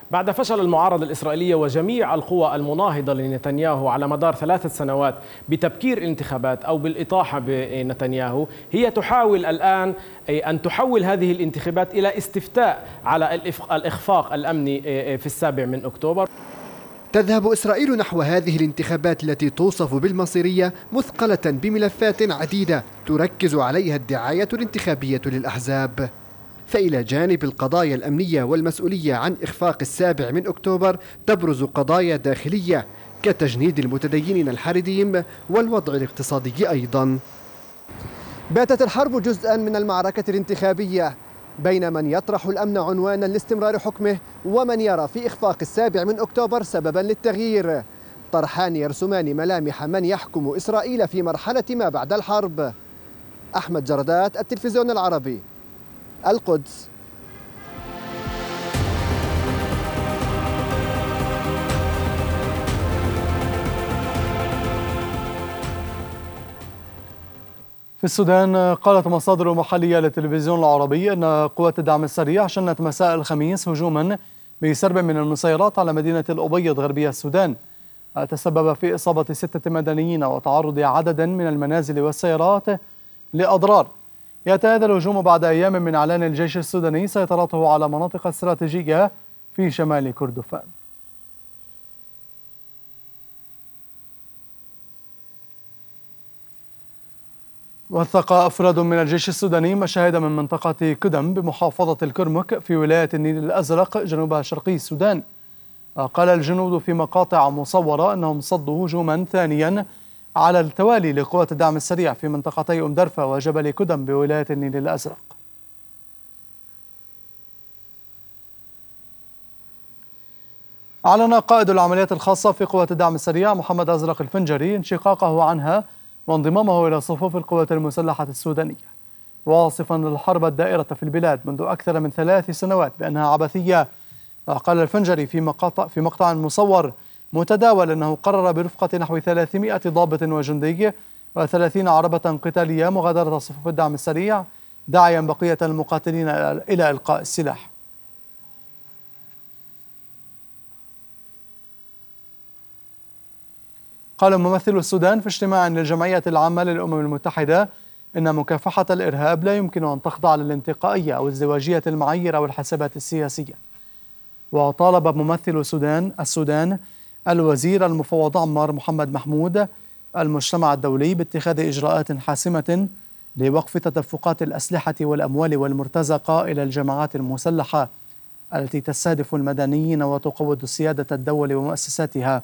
بعد فشل المعارضة الإسرائيلية وجميع القوى المناهضة لنتنياهو على مدار 3 سنوات بتبكير الانتخابات أو بالإطاحة بنتنياهو، هي تحاول الآن أن تحول هذه الانتخابات إلى استفتاء على الإخفاق الأمني في 7 أكتوبر. تذهب إسرائيل نحو هذه الانتخابات التي توصف بالمصيرية مثقلة بملفات عديدة تركز عليها الدعاية الانتخابية للأحزاب. فإلى جانب القضايا الأمنية والمسؤولية عن إخفاق 7 أكتوبر تبرز قضايا داخلية كتجنيد المتدينين الحريديم والوضع الاقتصادي أيضا. باتت الحرب جزءا من المعركة الانتخابية بين من يطرح الأمن عنوانا لاستمرار حكمه ومن يرى في إخفاق 7 أكتوبر سببا للتغيير، طرحان يرسمان ملامح من يحكم إسرائيل في مرحلة ما بعد الحرب. أحمد جردات، التلفزيون العربي، القدس. في السودان، قالت مصادر محلية للتلفزيون العربي أن قوات الدعم السريع شنت مساء الخميس هجوما بسرب من المسيرات على مدينة الأبيض غربية السودان تسبب في إصابة 6 مدنيين وتعرض عدد من المنازل والسيارات لأضرار. يأتي هذا الهجوم بعد أيام من إعلان الجيش السوداني سيطرته على مناطق استراتيجية في شمال كردفان. وثق أفراد من الجيش السوداني مشاهد من منطقة كدم بمحافظة الكرمك في ولاية النيل الأزرق جنوب شرقي السودان. قال الجنود في مقاطع مصورة أنهم صدوا هجوما ثانيا على التوالي لقوات الدعم السريع في منطقتي أم درفة وجبل كدم بولاية النيل الأزرق. أعلن قائد العمليات الخاصة في قوات الدعم السريع محمد أزرق الفنجري انشقاقه عنها وانضمامه إلى صفوف القوات المسلحة السودانية، واصفا الحرب الدائرة في البلاد منذ أكثر من 3 سنوات بأنها عبثية. قال الفنجري في مقطع مصور متداول أنه قرر برفقة نحو 300 ضابط وجندي و30 عربة قتالية مغادرة صفوف الدعم السريع، داعيا بقية المقاتلين إلى إلقاء السلاح. قال ممثل السودان في اجتماع للجمعية العامة للأمم المتحدة إن مكافحة الإرهاب لا يمكن أن تخضع للانتقائية أو ازدواجية المعايير أو الحسابات السياسية. وطالب ممثل السودان الوزير المفوض عمار محمد محمود المجتمع الدولي باتخاذ إجراءات حاسمة لوقف تدفقات الأسلحة والأموال والمرتزقة إلى الجماعات المسلحة التي تستهدف المدنيين وتقوض سيادة الدول ومؤسساتها.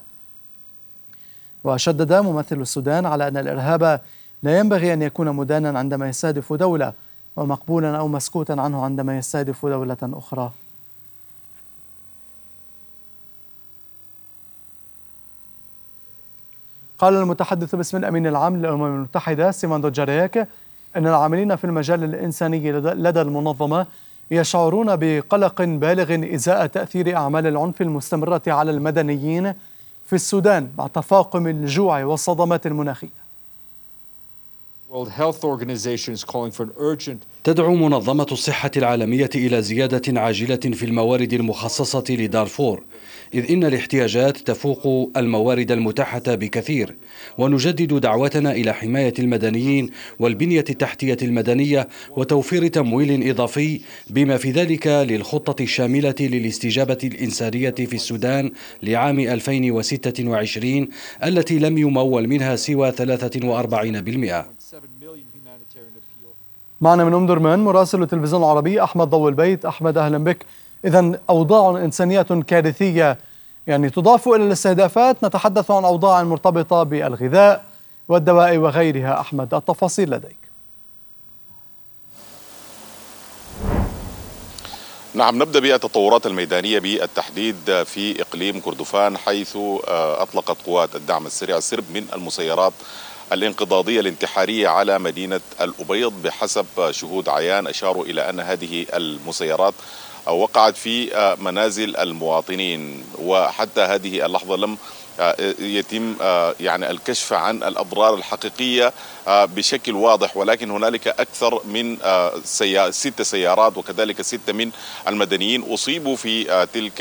وشدد ممثل السودان على أن الإرهاب لا ينبغي أن يكون مدانا عندما يستهدف دولة ومقبولا أو مسكوتا عنه عندما يستهدف دولة أخرى. قال المتحدث باسم الأمين العام للأمم المتحدة سيمان دوجاريك أن العاملين في المجال الإنساني لدى المنظمة يشعرون بقلق بالغ إزاء تأثير أعمال العنف المستمرة على المدنيين في السودان مع تفاقم الجوع والصدمات المناخية. تدعو منظمة الصحة العالمية إلى زيادة عاجلة في الموارد المخصصة لدارفور، إذ إن الاحتياجات تفوق الموارد المتاحة بكثير، ونجدد دعوتنا إلى حماية المدنيين والبنية التحتية المدنية وتوفير تمويل إضافي بما في ذلك للخطة الشاملة للاستجابة الإنسانية في السودان لعام 2026 التي لم يمول منها سوى 43%. معنا من أم درمان مراسل التلفزيون العربي أحمد ضوء البيت. أحمد، أهلا بك. إذن أوضاع إنسانية كارثية يعني تضاف إلى الاستهدافات، نتحدث عن أوضاع مرتبطة بالغذاء والدواء وغيرها. أحمد، التفاصيل لديك. نعم، نبدأ بالتطورات الميدانية بالتحديد في إقليم كردفان، حيث أطلقت قوات الدعم السريع سرب من المسيرات الانقضاضية الانتحارية على مدينة الأبيض. بحسب شهود عيان أشاروا إلى أن هذه المسيرات وقعت في منازل المواطنين، وحتى هذه اللحظة لم يتم يعني الكشف عن الأضرار الحقيقية بشكل واضح، ولكن هنالك أكثر من 6 سيارات وكذلك 6 من المدنيين أصيبوا في تلك